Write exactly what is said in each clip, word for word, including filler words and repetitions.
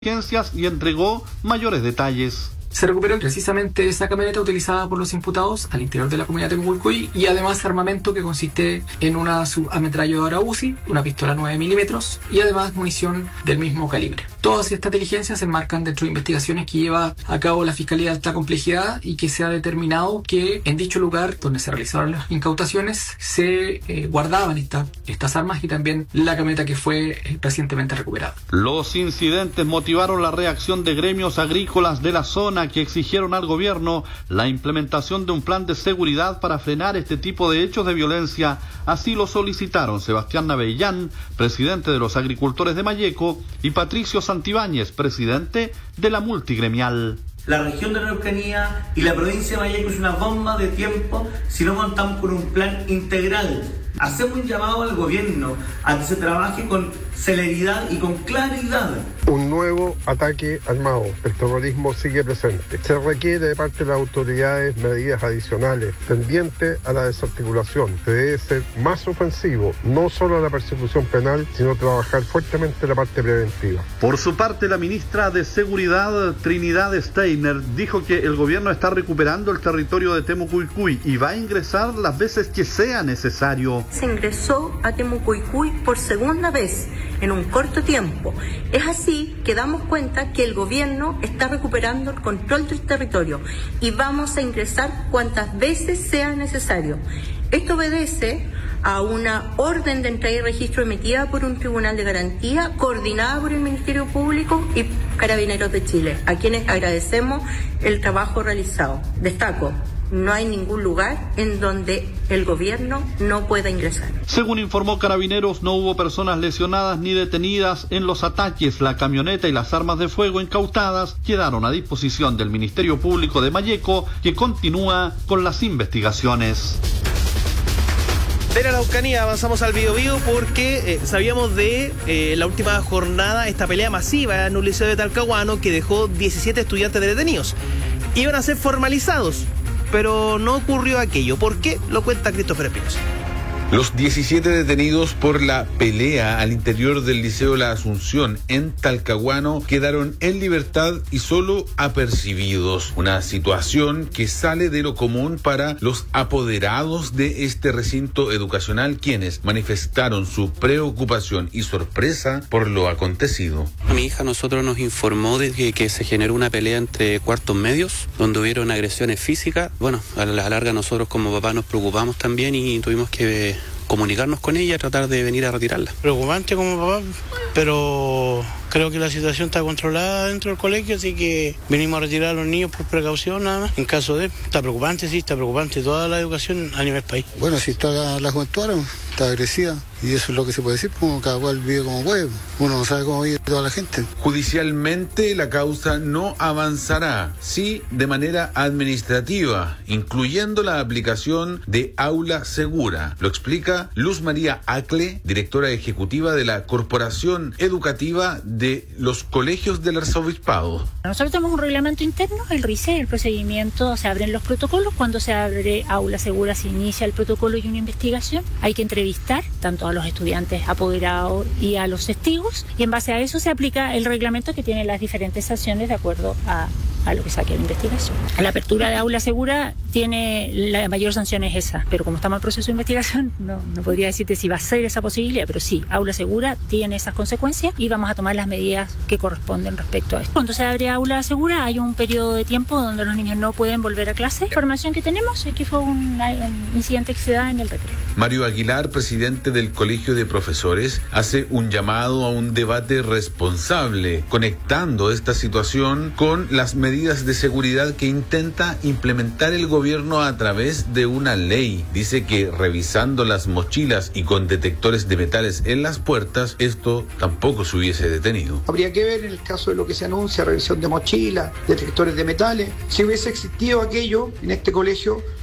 y entregó mayores detalles. Se recuperó precisamente esa camioneta utilizada por los imputados al interior de la comunidad de Temucuicui y además armamento que consiste en una subametralladora U C I, una pistola nueve milímetros y además munición del mismo calibre. Todas estas diligencias se enmarcan dentro de investigaciones que lleva a cabo la Fiscalía de Alta Complejidad y que se ha determinado que en dicho lugar donde se realizaron las incautaciones se eh, guardaban esta, estas armas y también la camioneta que fue eh, recientemente recuperada. Los incidentes motivaron la reacción de gremios agrícolas de la zona que exigieron al gobierno la implementación de un plan de seguridad para frenar este tipo de hechos de violencia. Así lo solicitaron Sebastián Navellán, presidente de los agricultores de Malleco, y Patricio Santibáñez, presidente de la multigremial. La región de la Araucanía y la provincia de Malleco es una bomba de tiempo si no contamos con un plan integral. Hacemos un llamado al gobierno a que se trabaje con celeridad y con claridad. Un nuevo ataque armado. El terrorismo sigue presente. Se requiere de parte de las autoridades medidas adicionales tendientes a la desarticulación. Se debe ser más ofensivo, no solo a la persecución penal, sino trabajar fuertemente la parte preventiva. Por su parte, la ministra de Seguridad, Trinidad Steiner, dijo que el gobierno está recuperando el territorio de Temucuicui y va a ingresar las veces que sea necesario. Se ingresó a Temucuicui por segunda vez en un corto tiempo. Es así que damos cuenta que el gobierno está recuperando el control del territorio y vamos a ingresar cuantas veces sea necesario. Esto obedece a una orden de entrega y registro emitida por un tribunal de garantía coordinada por el Ministerio Público y Carabineros de Chile, a quienes agradecemos el trabajo realizado. Destaco, no hay ningún lugar en donde el gobierno no pueda ingresar. Según informó Carabineros, no hubo personas lesionadas ni detenidas en los ataques. La camioneta y las armas de fuego incautadas quedaron a disposición del Ministerio Público de Malleco, que continúa con las investigaciones. De la Araucanía avanzamos al Biobío porque eh, sabíamos de eh, la última jornada, esta pelea masiva en un liceo de Talcahuano que dejó diecisiete estudiantes detenidos. Iban a ser formalizados, pero no ocurrió aquello. ¿Por qué? Lo cuenta Christopher Espinosa. Los diecisiete detenidos por la pelea al interior del Liceo La Asunción en Talcahuano quedaron en libertad y solo apercibidos. Una situación que sale de lo común para los apoderados de este recinto educacional, quienes manifestaron su preocupación y sorpresa por lo acontecido. Mi hija nosotros nos informó de que, que se generó una pelea entre cuartos medios, donde hubieron agresiones físicas. Bueno, a la larga nosotros como papá nos preocupamos también y tuvimos que comunicarnos con ella, tratar de venir a retirarla. Preocupante como papá, pero creo que la situación está controlada dentro del colegio, así que venimos a retirar a los niños por precaución nada más. En caso de, está preocupante, sí, está preocupante toda la educación a nivel país. Bueno, si está la, la juventud ahora, está agresiva, y eso es lo que se puede decir, como cada cual vive como puede, uno no sabe cómo vive toda la gente. Judicialmente la causa no avanzará, sí de manera administrativa, incluyendo la aplicación de aula segura. Lo explica Luz María Acle, directora ejecutiva de la Corporación Educativa de los Colegios del Arzobispado. Nosotros tenemos un reglamento interno, el R I C E, el procedimiento, se abren los protocolos. Cuando se abre aula segura se inicia el protocolo y una investigación. Hay que entrevistar tanto a los estudiantes apoderados y a los testigos, y en base a eso se aplica el reglamento que tiene las diferentes sanciones de acuerdo a, a lo que saque la investigación. La apertura de aula segura tiene la mayor sanción es esa, pero como estamos en proceso de investigación no, no podría decirte si va a ser esa posibilidad, pero sí, aula segura tiene esas consecuencias y vamos a tomar las medidas que corresponden respecto a esto. Cuando se abre aula segura hay un periodo de tiempo donde los niños no pueden volver a clase. La información que tenemos es que fue un, un incidente que se da en el recreo. Mario Aguilar, presidente del Colegio de Profesores, hace un llamado a un debate responsable, conectando esta situación con las medidas de seguridad que intenta implementar el gobierno a través de una ley. Dice que revisando las mochilas y con detectores de metales en las puertas, esto tampoco se hubiese detenido. Habría que ver en el caso de lo que se anuncia, revisión de mochilas, detectores de metales, si hubiese existido aquello en este colegio,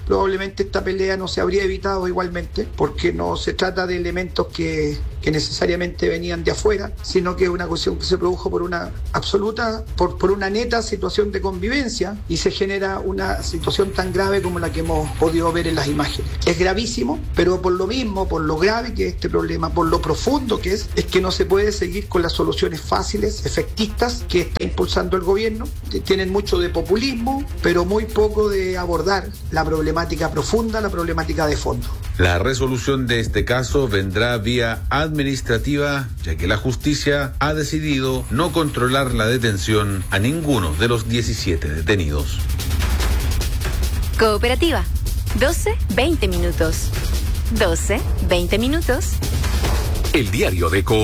probablemente esta pelea no se habría evitado igualmente, porque no se trata de elementos que, que necesariamente venían de afuera, sino que es una cuestión que se produjo por una absoluta, por, por una neta situación de convivencia, y se genera una situación tan grave como la que hemos podido ver en las imágenes. Es gravísimo, pero por lo mismo, por lo grave que es este problema, por lo profundo que es, es que no se puede seguir con las soluciones fáciles, efectistas, que está impulsando el gobierno. Tienen mucho de populismo, pero muy poco de abordar la problemática profunda, la problemática de fondo. La resolución de este caso vendrá vía administrativa, ya que la justicia ha decidido no controlar la detención a ninguno de los diecisiete detenidos. Cooperativa, doce, veinte minutos. doce, veinte minutos. El diario de Co-